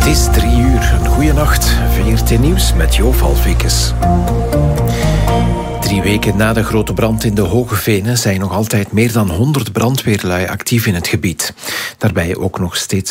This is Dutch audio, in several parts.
Het is 3 uur. Een goeie nacht. VRT Nieuws met Jo Valvikes. 3 weken na de grote brand in de Hoge Venen zijn nog altijd meer dan 100 brandweerlui actief in het gebied. Daarbij ook nog steeds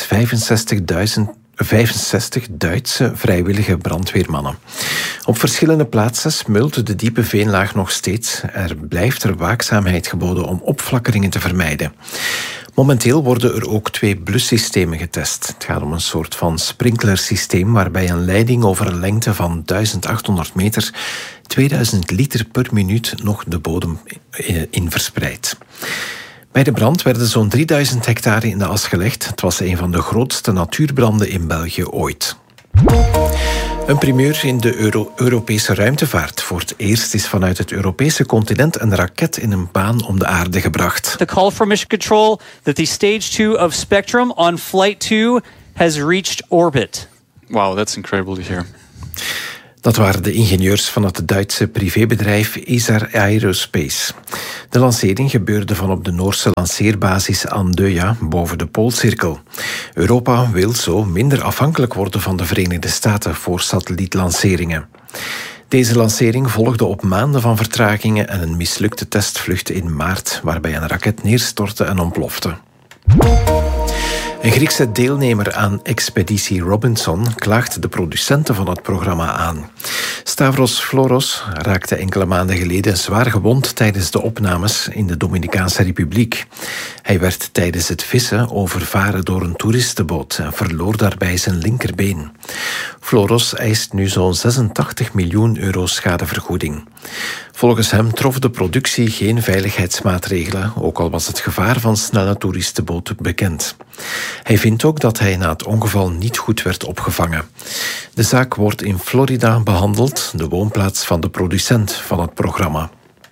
65 Duitse vrijwillige brandweermannen. Op verschillende plaatsen smult de diepe veenlaag nog steeds. Er blijft waakzaamheid geboden om opflakkeringen te vermijden. Momenteel worden er ook 2 blussystemen getest. Het gaat om een soort van sprinklersysteem waarbij een leiding over een lengte van 1800 meter 2000 liter per minuut nog de bodem in verspreidt. Bij de brand werden zo'n 3000 hectare in de as gelegd. Het was een van de grootste natuurbranden in België ooit. Een primeur in de Europese ruimtevaart. Voor het eerst is vanuit het Europese continent een raket in een baan om de aarde gebracht. The call from Mission Control that the stage 2 of Spectrum on flight 2 has reached orbit. Wow, that's incredible to hear. Dat waren de ingenieurs van het Duitse privébedrijf Isar Aerospace. De lancering gebeurde van op de Noorse lanceerbasis Andøya boven de Poolcirkel. Europa wil zo minder afhankelijk worden van de Verenigde Staten voor satellietlanceringen. Deze lancering volgde op maanden van vertragingen en een mislukte testvlucht in maart, waarbij een raket neerstortte en ontplofte. Een Griekse deelnemer aan Expeditie Robinson klaagt de producenten van het programma aan. Stavros Floros raakte enkele maanden geleden zwaar gewond tijdens de opnames in de Dominicaanse Republiek. Hij werd tijdens het vissen overvaren door een toeristenboot en verloor daarbij zijn linkerbeen. Floros eist nu zo'n 86 miljoen euro schadevergoeding. Volgens hem trof de productie geen veiligheidsmaatregelen, ook al was het gevaar van snelle toeristenboten bekend. Hij vindt ook dat hij na het ongeval niet goed werd opgevangen. De zaak wordt in Florida behandeld, de woonplaats van de producent van het programma.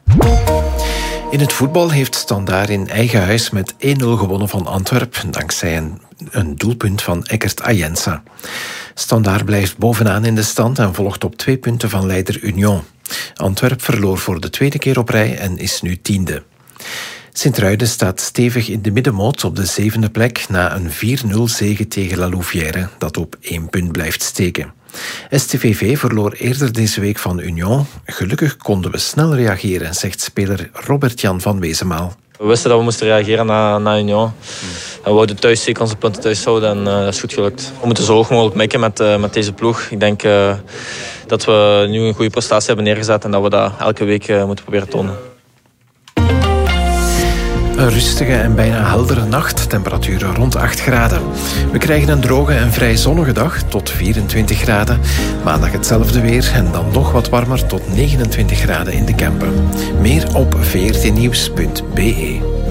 In het voetbal heeft Standaard in eigen huis met 1-0 gewonnen van Antwerpen, dankzij een doelpunt van Eckert Ayensa. Standaard blijft bovenaan in de stand en volgt op 2 punten van leider Union. Antwerp verloor voor de 2e keer op rij en is nu 10e. Sint-Truiden staat stevig in de middenmoot op de 7e plek na een 4-0 zege tegen La Louvière, dat op 1 punt blijft steken. STVV verloor eerder deze week van Union. Gelukkig konden we snel reageren, zegt speler Robert-Jan van Wezenmaal. We wisten dat we moesten reageren na Union. We wouden thuis zeker onze punten thuis houden en dat is goed gelukt. We moeten zo hoog mogelijk mikken met deze ploeg. Ik denk dat we nu een goede prestatie hebben neergezet en dat we dat elke week moeten proberen tonen. Een rustige en bijna heldere nacht, temperaturen rond 8 graden. We krijgen een droge en vrij zonnige dag tot 24 graden. Maandag hetzelfde weer en dan nog wat warmer tot 29 graden in de Kempen. Meer op vrtnieuws.be.